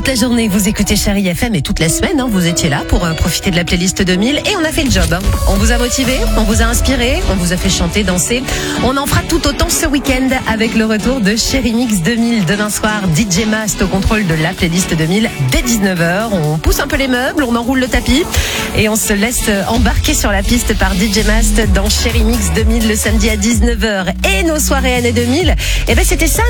Toute la journée, vous écoutez Chérie FM et toute la semaine, vous étiez là pour profiter de la playlist 2000 et on a fait le job. On vous a motivé, on vous a inspiré, on vous a fait chanter, danser. On en fera tout autant ce week-end avec le retour de Chérie Mix 2000. Demain soir, DJ Mast au contrôle de la playlist 2000 dès 19h. On pousse un peu les meubles, on enroule le tapis et on se laisse embarquer sur la piste par DJ Mast dans Chérie Mix 2000 le samedi à 19h. Et nos soirées années 2000, c'était ça